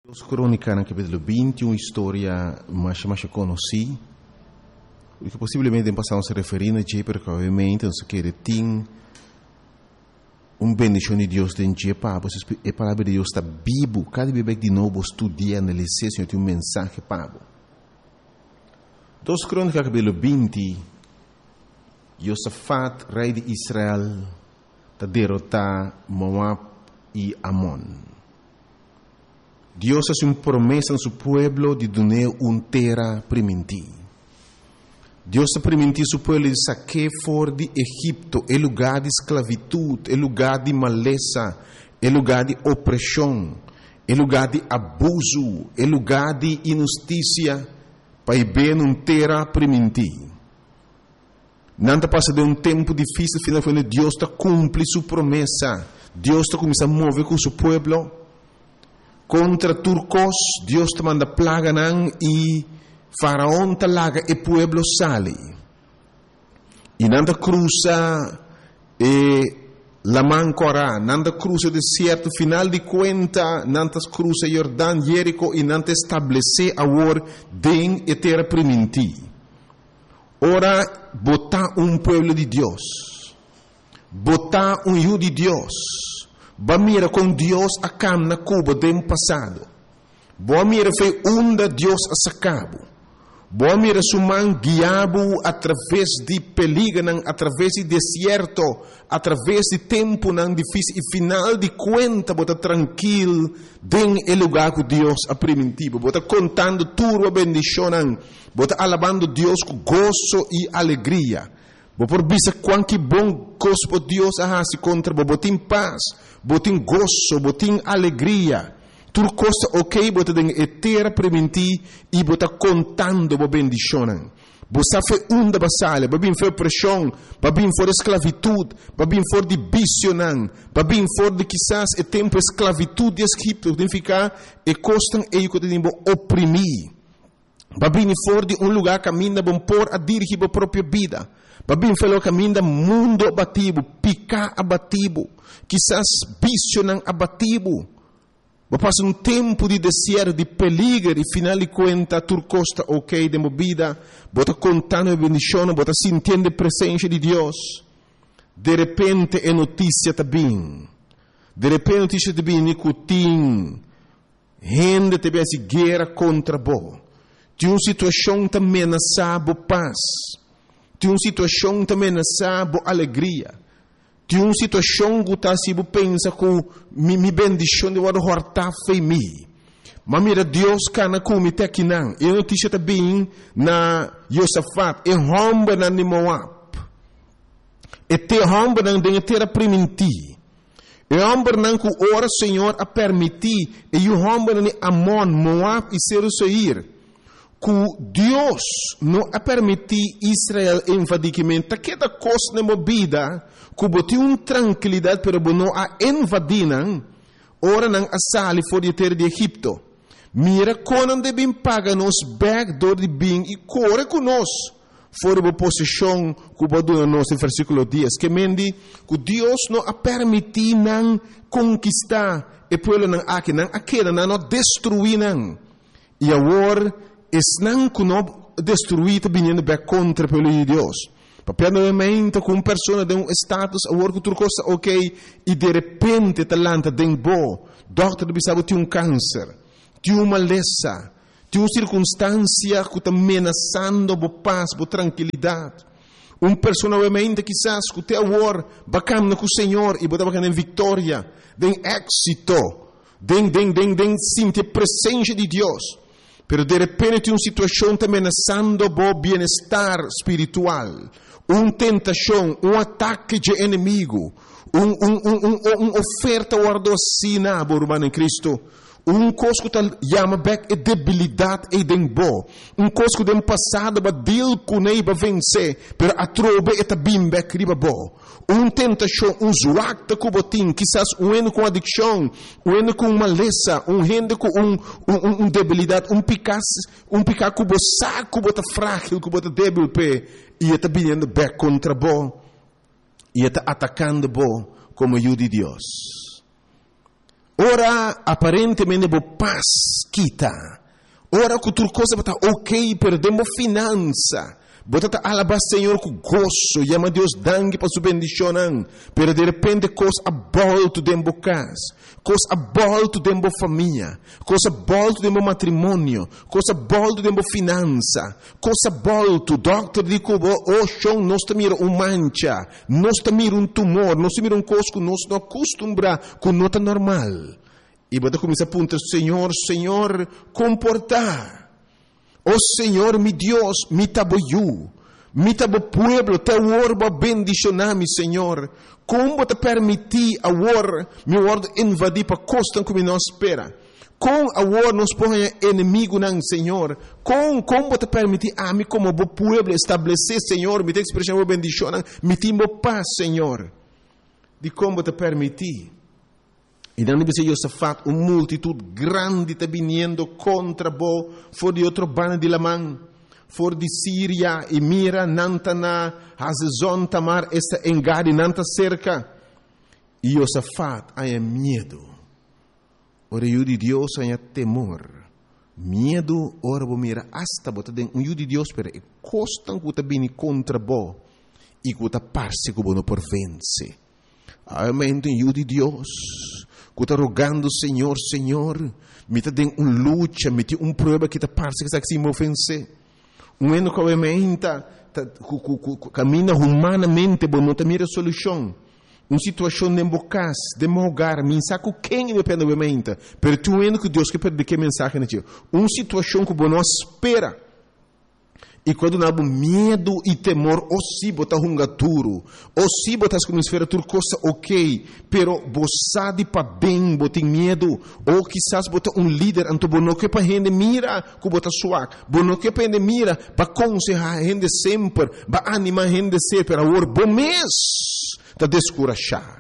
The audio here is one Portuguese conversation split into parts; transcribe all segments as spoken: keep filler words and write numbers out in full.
Os Crônicas, no capítulo vinte, uma história mais, mais conhecida, que possivelmente passamos a referir a Jay, porque obviamente nós queremos ter uma bendição de Deus dentro de Jay, a palavra de Deus está viva, cada vez de novo estudia, analisar, Senhor, tem um mensagem para você. Dos Crônicas, capítulo vinte, Josafat, rei de Israel, está derrotar Moab e Amon. Deus hace uma promessa a seu pueblo de dar uma terra permitir. Deus ha permitido seu pueblo de sacar fora de Egipto, é lugar de esclavitud, é lugar de maleza, é lugar de opressão, é lugar de abuso, é lugar de injustiça, para ver uma terra permitir. Nada passa de um tempo difícil, final quando Deus está cumpre sua promessa. Deus está começando a mover com seu pueblo. Contra turcos, Deus te manda plaga nan e faraón te laga e pueblo sale. E nanda cruza e la mancora, nanda cruza o deserto, final de conta, nanda cruza Jordão, Jerico e nanda estabelece agora den e terra primiti. Ora, botar um pueblo de Deus, botar um hijo de Deus. Ba mira com Deus a cam na Cuba do passado. Boa mira foi onde Deus a sacabo. Boa mira suman guiabo através de peligro, através de deserto, através de tempo não difícil e final de conta bota tranquilo den el lugar que Deus a primitivo. Bota contando tudo a bendição, bota alabando Deus com gozo e alegria. Bo por bisa quanto bom gosto Deus a se contra bo botin paz, botin gozo, botin alegria. Tudo costa ok, bota den etera preventi e bota contando bo bendicionan. Bo sa fe unda basale, babin fe pressão, babin for esclavitud, babin for de bicionan, babin for de quizás e tempo esclavitud de Egipto, tem ficar e costan e que tem bo oprimir. Babin for de um lugar caminha bom por a dirigir a própria vida. Babin falou caminho mundo abatido, picar abatido, quizás visionan abatido. Ba passa um tempo de deserto, de peligro, e final de conta, tur costa ok de movida, bota contando a bendição, bota sentindo a presença de Deus. De repente é notícia também. De repente notícia também, nicotim, gente também se guerra contra bo. De uma situação também ameaçada paz. De uma situação também ameaçada alegria. De uma situação que está se pensa que mi, mi bendição de wado horta fei mi. Mas mira Deus cana com te aqui não. E notícia também na Josafat e romba na Moab. E te romba na de terra primiti. E romba na que ora Senhor a permitir e o romba na Amon, Moab e Seir. Que Deus não a permitir Israel invadicamente, que da coisa na vida, que botou uma tranquilidade para não a invadir, ora não a sali fora de terra de Egipto. Mira quando devem pagar nos backdoor de bem e corre conosco fora da posição que botou nos no versículo dez, que mendi que Deus não a permitir não conquistar e pueblo não aqui não aquela não destruir não. E agora es não que não destruir vindo bem contra o povo de Deus. Papel novamente com uma pessoa de um status, agora que tudo costa ok, e de repente talanta de um bo, doutor bisabo tem um câncer, tem uma maleza, tem uma circunstância que está ameaçando a paz, a tranquilidade. Uma pessoa novamente quizás que tem agora bacana com o Senhor e botar bacana em vitória, de êxito, de de de de sentir a presença de Deus. Pero de repente tem uma situação também ameaçando o bem-estar espiritual, uma tentação, um ataque de inimigo, uma um, um, um, um oferta guardocina, burman em Cristo, um coisa que chama back é debilidade e dembo, um coisa que tem passado para deal com ele para vencer, pero a trobe é também back riba bo. Um tentação, um zoacta que botim, quizás um eno com adicção, um eno com maleza, um rende com um, um, um debilidade, um picar, um picar que bo saco, bota frágil, que bota débil pé, e está vindo back contra bo, e está atacando bo como o de Deus. Ora, aparentemente, bo paz kita. Ora, que outra coisa está ok, perdemos finança. Bota alabar Senhor com gozo, chama Deus dangue para sua bendição, pero de repente coisa abolto dentro da casa, coisa abolto dentro da família, coisa abolto dentro do matrimônio, coisa abolto dentro da finança, coisa abolto, doctor diz que oh chão nós mira um mancha, nós mira um tumor, nós mira um coisa que nós não acostumbra com nota normal. E bota começa a apontar, Senhor, Senhor, comportar. Oh Senhor, mi Deus, mi taboyu, mi tabo pueblo, te orba bendicionami, Senhor. Como te permitir a war, mi word invadir para costa como nós espera. Com a war nos põe inimigo não, Senhor. Com como te permitir a mim como bo pueblo estabelecer, Senhor, mi te expressão bendição, mi timbo paz, Senhor. De como te permitir. E não deve ser Josafat, uma multitud grande está vindo contra bo, for de outro bando de Lamã, for de Síria, e mira, Nantana, Hazezon, Tamar, esta engade, Nanta cerca. E Josafat, há medo. Ora, eu de Deus, há temor. Medo, ora, vou mira, hasta, bota dentro, eu de Deus, pero, e costam que está vindo contra bo, e que está parse que não por vence. Amém, eu de Deus. Que está rogando, Senhor, Senhor, me está dando uma luta, me tem uma prova que está parece que está se me ofense. Um ano que obviamente caminha humanamente, mas não tem a solução. Uma situação de embocas, de meu lugar, me saco quem me pede obviamente, mas tu ano que Deus quer perder que mensagem não tinha. Uma situação que você não espera. E quando não há medo e temor, ou se botar um duro, ou se botar como esfera tudo coisa ok, pero você de para bem, botar medo, ou quizás botar um líder, então você não quer para gente mira, que botar suave, você não quer para gente mira, para aconselhar a gente sempre, para animar a gente sempre, para agora, bom mês, para descorachar.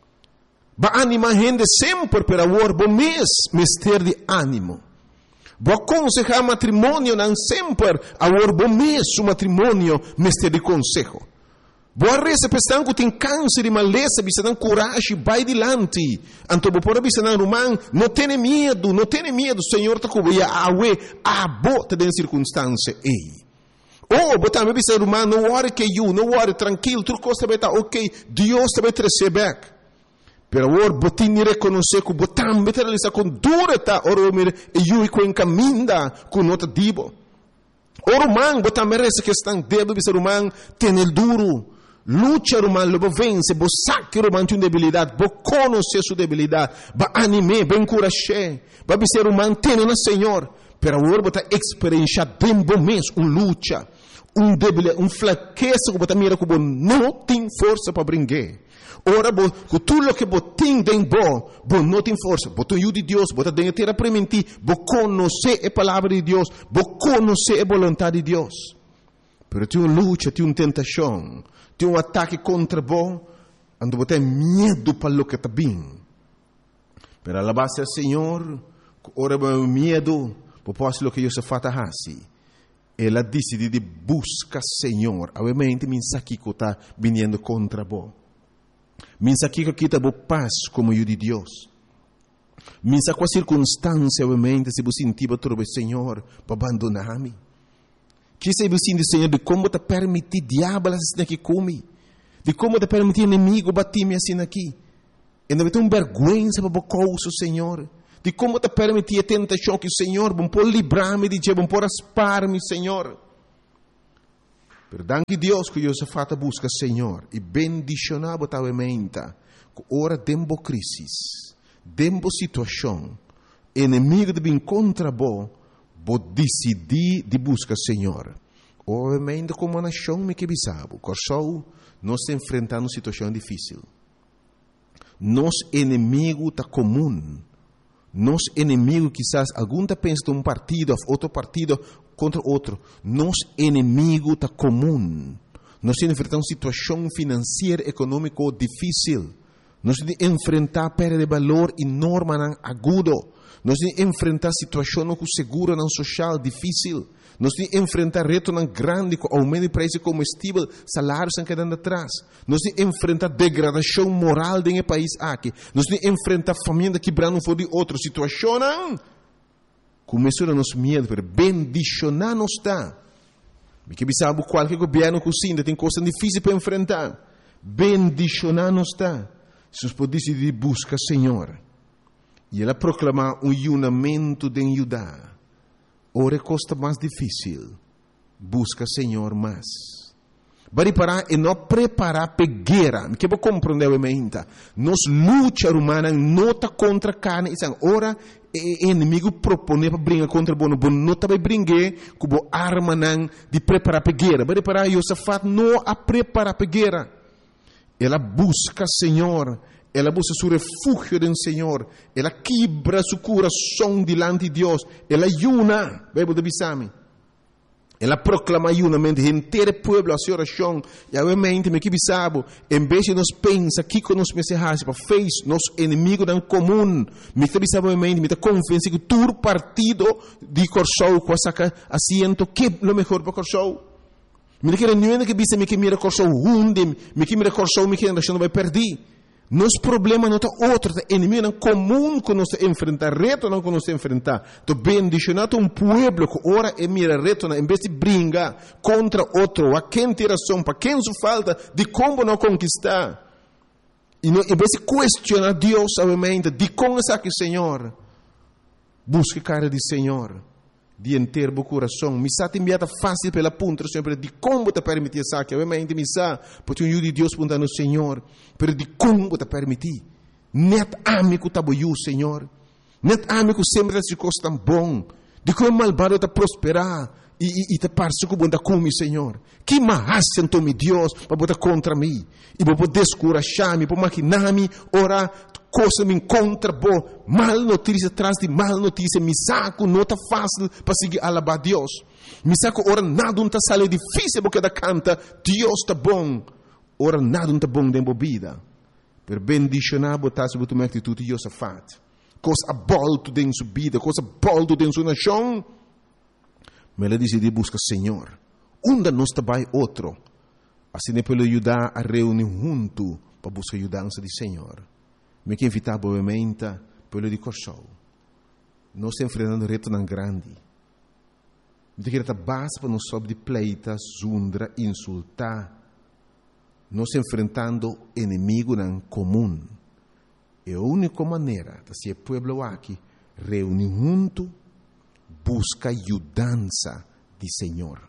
Para animar a gente sempre, para agora, bom mês, mister de ânimo. Vou aconselhar matrimônio não sempre, agora bom mês o matrimônio mestre de consejo. Vou reza pensando que tem câncer e maleza, bisa não coragem, vai adiante. Então vou por bisa não romano, não tenha medo, não tenha medo, Senhor está cobrindo a awe, a bota de circunstância ei. Oh, botar me bisa romano, não worry que you, não worry tranquilo, tudo coisa vai estar ok, Deus vai te receber. Pero agora, botin reconhecer que botam meter lisa com durata, ora mir e eu com encaminda com nota dibo. Ora man, botam merece que estão debo bisa romano, tem el duro. Lucha romano, lobo vence, bo saque romano tem debilidade, bo conhecer sua debilidade, ba anime, ba encorajar, ba bisa romano tem na Senhor. Pero agora botar experiência dembo mês, um lucha, um debilidade, um fraqueza que botar mira que bo não tem força para brincar. Ora, com tudo o que você tem dentro, você não tem força. Você tem o de Deus, você tem que ter a permitir, você conhecer a palavra de Deus, você conhecer a vontade de Deus. Mas tem uma luta, tem uma tentação, tem um ataque contra você, onde você tem medo para o que está bem. Mas a base do Senhor, ora, o medo, você pode o que Deus faz assim. Ela decide de buscar o Senhor. Obviamente, a mensagem que está vindo contra você. Minsa aqui que está boa paz como eu de Deus. Minsa com a circunstância, obviamente, se você sentir para o Senhor, para abandonar-me. Que se você sentir, Senhor, de como te permitir diabo assim aqui comigo. De como te permitir inimigo bater-me assim aqui. E não vai ter uma vergonha para o coisa, Senhor. De como te permitir a tentação que o Senhor, bom por livrar-me de bom por aspar-me, Senhor. Perdão que Deus que Josafat busca Senhor e bendicionar totalmente que ora dembo crisis, dembo situação, inimigo de vir contra bo, bo decidir de buscar Senhor. Obviamente como a nação me que bisabo, corsou nós enfrentando uma situação difícil. Nos inimigo tá comum. Nos inimigo quizás algum tá pensa de um partido, outro partido contra outro. Nos inimigo está comum. Nós temos que enfrentar uma situação financeira, econômica difícil. Nós temos que enfrentar perda de valor enorme, agudo. Nós temos que enfrentar situações com segura não social difícil. Nós temos que enfrentar retos não grandes com aumento de preço de combustível, salários estão quedando atrás. Nós temos que enfrentar degradação moral dentro do país aqui. Nós temos que enfrentar família quebrando fora de outra situação. Começou a nos medo, pero bendicionar não está. Porque sabe qualquer governo que ainda tem coisas difíceis para enfrentar. Bendicionar não está. Se nós podemos decidir buscar o Senhor. E ela proclamar um unimento de ajudar. Ora é costa mais difícil. Busca o Senhor mais. Bari parar e não preparar pegueira. Que vou compreender o menta. Nos luta humana não está contra a carne. Ora, o inimigo propõe para brincar contra o bono. Bono não está para brincar com a arma de preparar pegueira. Bari parar e Josafat não a preparar pegueira. Ela busca o Senhor. Ela busca seu refúgio no Senhor. Ela quebra seu coração diante de Deus. Ela ayuna. Bíblia de Bisame. Ela proclama ayunamento inteiro povo a sua oração. E obviamente, me que bisabo, em vez de nós pensar que com nós mensagens para fez nosso inimigo não comum, me que bisabo obviamente, me que confiança que todo partido de Corsou com essa assento que é o melhor para Corsou. Me que não é que bisa me que mira Corsou hunde, me que mira Corsou me que a nação vai perder. Nosso problema não está outro, é inimigo não comum que nós enfrentar, reto não que nós enfrentar. Então, bendicionado um povo que ora e mira reto, em vez de brincar contra outro, a quem tem razão, para quem se falta, de como não conquistar. E não, em vez de questionar Deus, obviamente, de como é que o Senhor, busque a cara do Senhor, de inteiro o coração. Me sa enviada fácil pela ponta, sempre de como te permitir isso aqui. Obviamente, me sa, porque o de Deus punta no Senhor, pero de como te permitir. Net amigo tá boiu, Senhor. Net amigo sempre as coisas tão bom. De como malvado te prosperar e e, e te parece que bom da come, Senhor. Que mais sentou me Deus para botar contra mim e para poder descurajar-me, para maquinar-me, orar. Coisa me encontra boa, mal notícia atrás de mal notícia, me saco, não está fácil para seguir alabar Deus. Me saco, ora nada não está sale difícil porque da canta, Deus está bom. Ora nada não está bom dentro da vida. Per bendicionar botar sobre tua atitude de Josafat. Coisa abolto dentro sua vida, coisa abolto dentro sua nação. Mas ela decidiu buscar o Senhor. Onde não está vai outro. Assim é para ajudar a reunir junto para buscar a ajudança do Senhor. Me que invitar obviamente pelo de Corsou. Nós estamos enfrentando reto não grande. De que está base para nós sobre de pleita, zundra, insultar. Nós estamos enfrentando inimigo não comum. É a única maneira de ser povo aqui reunir junto, busca ajudança do Senhor.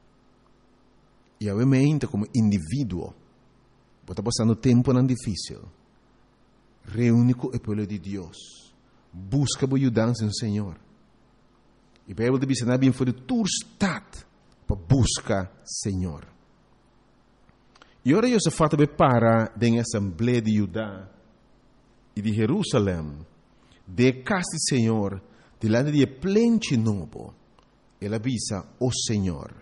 E obviamente como indivíduo, está passando tempo não difícil. Reúne com o povo de Deus. Busca a ajudança no Senhor. E a Bíblia diz que não é bem for de tua estado para buscar o Senhor. E agora eu se fata para da Assembleia de Judá e de Jerusalém, de casa do Senhor, de lá de plente novo, ela avisa o Senhor.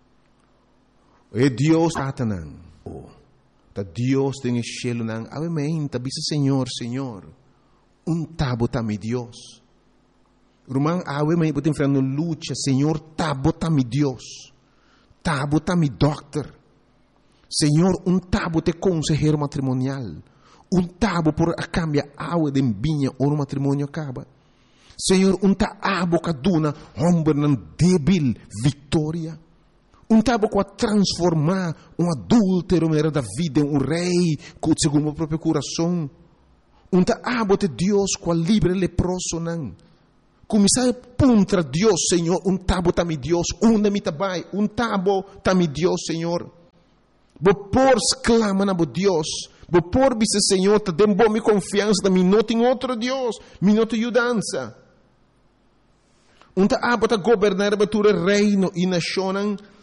É Deus Satanás. Ta Deus tem cielo nang amen ta bisa Senhor Senhor um tabo ta mi Deus rumang awe mai botin frano lucha Senhor tabo ta mi Deus tabo ta mi doctor Senhor um tabo te consejero matrimonial um tabo por a cambia awe de binha ou no matrimônio acaba Senhor um ta abo kaduna hombre nan débil vitória um tabo com a transformar um adúltero era da vida em um rei segundo o próprio coração. Um tabo de Deus com a livre leproso não. Começar a puntra Deus, Senhor. Um tabo tami Deus. Um da mitabai. Um tabo tami Deus, Senhor. Bo por exclama na bo Deus. Bo por bisa Senhor. Te dem bom mi confiança da mi not em outro Deus. Mi not ajudança. Um tabo ta governar batura reino e nação